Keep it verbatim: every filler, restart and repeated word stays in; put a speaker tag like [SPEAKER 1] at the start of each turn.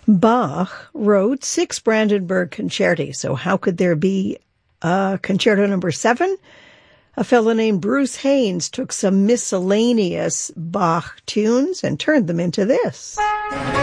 [SPEAKER 1] Bach wrote six Brandenburg concerti, so how could there be uh, concerto number seven? A fellow named Bruce Haynes took some miscellaneous Bach tunes and turned them into this.